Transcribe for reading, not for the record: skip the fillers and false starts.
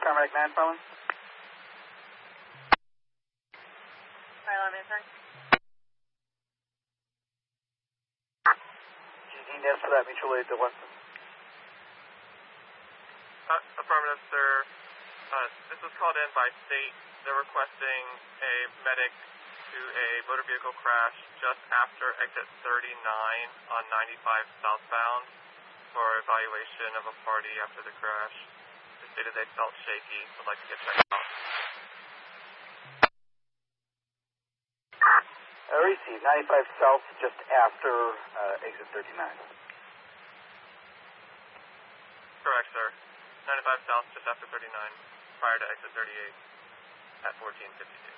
paramedic 9 phone. Fire alarm answer. GD, yes for that, mutual aid to Weston. Affirmative, sir. This was called in by state. They're requesting a medic to a motor vehicle crash just after exit 39 on 95 southbound for evaluation of a party after the crash. They stated they felt shaky, would like to get checked out. Receive 95 south just after exit 39. Correct, sir. 95 south just after 39, prior to exit 38 at 1452.